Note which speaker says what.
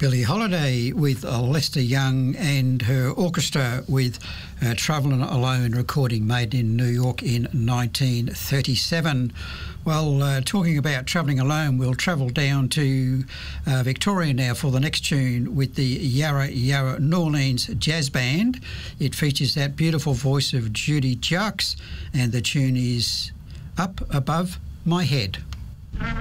Speaker 1: Billie Holiday with Lester Young and her orchestra with Travelling Alone, recording made in New York in 1937. Well, talking about travelling alone, we'll travel down to Victoria now for the next tune with the Yarra Yarra New Orleans Jazz Band. It features that beautiful voice of Judy Jacques, and the tune is Up Above My Head.